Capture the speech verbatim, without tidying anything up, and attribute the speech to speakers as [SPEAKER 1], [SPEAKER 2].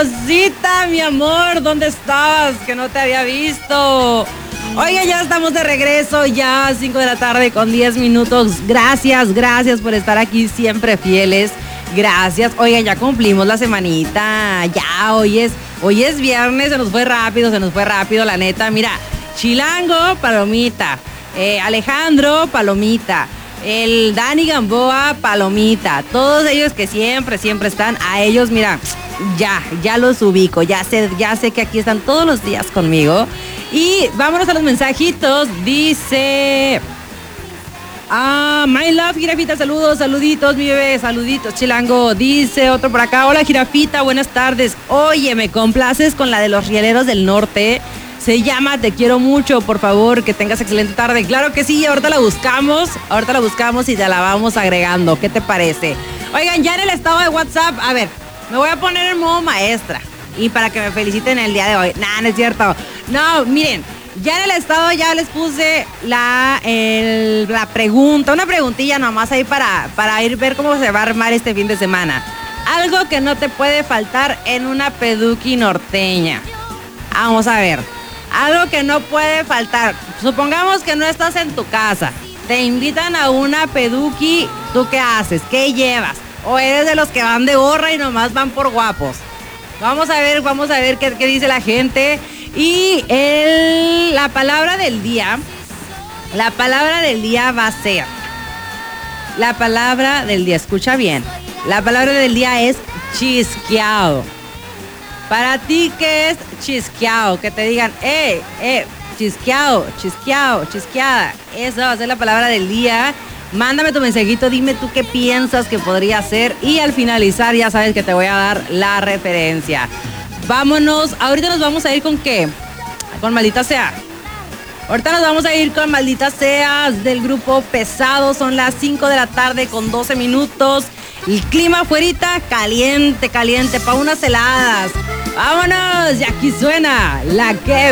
[SPEAKER 1] Rosita, mi amor, ¿dónde estabas? Que no te había visto. Oye, ya estamos de regreso, ya cinco de la tarde con diez minutos. Gracias, gracias por estar aquí siempre fieles. Gracias. Oye, ya cumplimos la semanita. Ya, hoy es, hoy es viernes, se nos fue rápido, se nos fue rápido, la neta. Mira, Chilango, palomita. Eh, Alejandro, palomita. El Dani Gamboa, palomita. Todos ellos que siempre, siempre están, a ellos, mira, ya, ya los ubico. Ya sé, ya sé que aquí están todos los días conmigo. Y vámonos a los mensajitos. Dice... Ah, my love, Jirafita, saludos, saluditos, mi bebé, saluditos, Chilango. Dice otro por acá, hola Jirafita, buenas tardes. Oye, ¿me complaces con la de los Rieleros del Norte? Se llama Te quiero mucho, por favor, que tengas excelente tarde. Claro que sí, ahorita la buscamos, ahorita la buscamos y te la vamos agregando. ¿Qué te parece? Oigan, ya en el estado de WhatsApp, a ver, me voy a poner en modo maestra y para que me feliciten el día de hoy. Nah, no es cierto. No, miren, ya en el estado ya les puse la, el, la pregunta, una preguntilla nomás ahí para, para ir ver cómo se va a armar este fin de semana. Algo que no te puede faltar en una peduqui norteña. Vamos a ver. Algo que no puede faltar. Supongamos que no estás en tu casa. Te invitan a una peduqui. ¿Tú qué haces? ¿Qué llevas? ¿O eres de los que van de gorra y nomás van por guapos? Vamos a ver, vamos a ver qué, qué dice la gente. Y el, la palabra del día. La palabra del día va a ser. La palabra del día, escucha bien. La palabra del día es chisqueado. Para ti, ¿qué es chisqueado? Que te digan, eh, eh, chisqueado, chisqueado, chisqueada. Esa va a ser la palabra del día. Mándame tu mensajito, dime tú qué piensas que podría ser. Y al finalizar ya sabes que te voy a dar la referencia. Vámonos, ahorita nos vamos a ir con ¿qué? Con Maldita Sea. Ahorita nos vamos a ir con Maldita Sea del grupo Pesado. Son las cinco de la tarde con doce minutos. El clima afuerita caliente, caliente, pa' unas heladas. Vámonos, y aquí suena la que